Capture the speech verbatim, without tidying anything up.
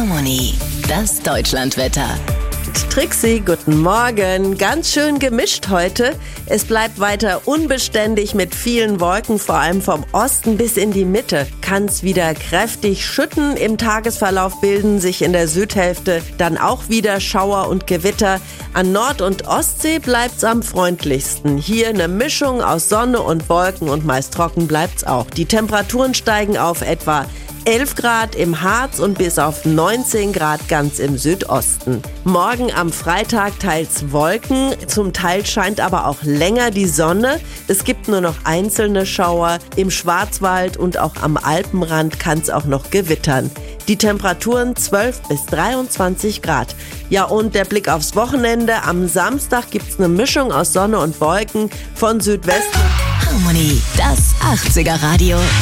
Harmony, das Deutschlandwetter. Trixie, guten Morgen. Ganz schön gemischt heute. Es bleibt weiter unbeständig mit vielen Wolken, vor allem vom Osten bis in die Mitte. Kann es wieder kräftig schütten. Im Tagesverlauf bilden sich in der Südhälfte dann auch wieder Schauer und Gewitter. An Nord- und Ostsee bleibt's am freundlichsten. Hier eine Mischung aus Sonne und Wolken und meist trocken bleibt's auch. Die Temperaturen steigen auf etwa elf Grad im Harz und bis auf neunzehn Grad ganz im Südosten. Morgen am Freitag teils Wolken, zum Teil scheint aber auch länger die Sonne. Es gibt nur noch einzelne Schauer. Im Schwarzwald und auch am Alpenrand kann es auch noch gewittern. Die Temperaturen zwölf bis dreiundzwanzig Grad. Ja, und der Blick aufs Wochenende. Am Samstag gibt's eine Mischung aus Sonne und Wolken von Südwesten. Harmony, das achtziger Radio.